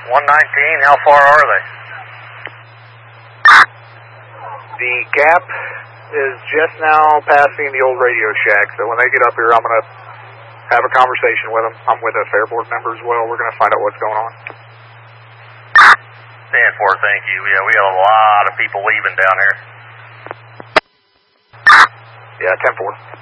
119, how far are they? The gap is just now passing the old radio shack, so when they get up here, I'm going to have a conversation with them. I'm with a Fair Board member as well. We're going to find out what's going on. 10-4, thank you. Yeah, we got a lot of people leaving down here. Yeah, 10-4.